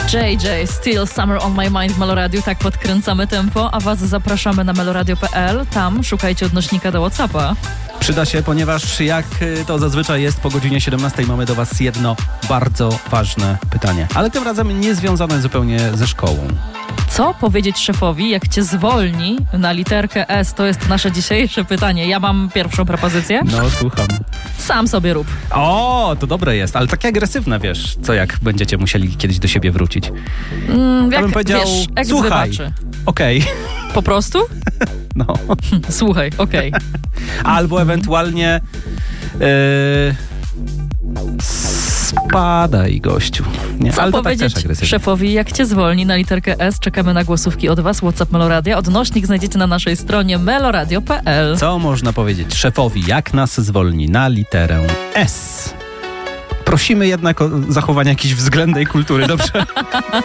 JJ, Still Summer on My Mind w Meloradiu, tak podkręcamy tempo, a was zapraszamy na meloradio.pl, tam szukajcie odnośnika do WhatsAppa. Przyda się, ponieważ jak to zazwyczaj jest, po godzinie 17 mamy do was jedno bardzo ważne pytanie, ale tym razem nie związane zupełnie ze szkołą. Co powiedzieć szefowi, jak cię zwolni na literkę S? To jest nasze dzisiejsze pytanie. Ja mam pierwszą propozycję. No, słucham. Sam sobie rób. O, to dobre jest, ale takie agresywne, wiesz, co jak będziecie musieli kiedyś do siebie wrócić. Ja bym powiedział, wiesz, słuchaj, wybaczy. Okej. Po prostu? No. Słuchaj, okej. Albo ewentualnie spadaj, gościu. Nie, Co ale to powiedzieć tak też agresywnie. szefowi, jak cię zwolni na literkę S? Czekamy na głosówki od was. WhatsApp Meloradia. Odnośnik znajdziecie na naszej stronie meloradio.pl. Co można powiedzieć szefowi, jak nas zwolni na literę S? Prosimy jednak o zachowanie jakiejś względnej kultury, dobrze?